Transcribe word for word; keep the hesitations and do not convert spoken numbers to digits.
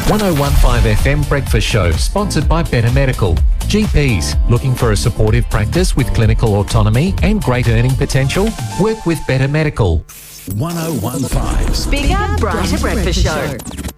one oh one point five F M Breakfast Show, sponsored by Better Medical. G Ps, looking for a supportive practice with clinical autonomy and great earning potential? Work with Better Medical. one oh one point five Bigger, brighter breakfast show.